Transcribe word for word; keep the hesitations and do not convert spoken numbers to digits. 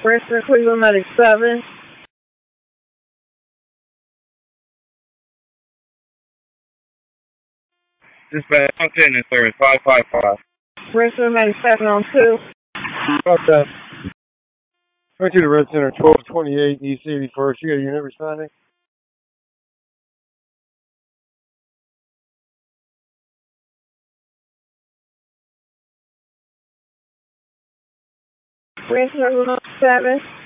Western Cleveland Medic seven. Dispatch one ten and service five five five. Western Medic seven on two. Okay. Right to the Red Center, twelve twenty-eight East eighty-first. You got a unit responding? Western seven.